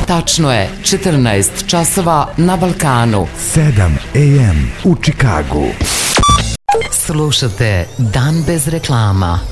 Tačno je 14 časova na Balkanu. 7 AM u Čikagu. Slušate Dan bez reklama.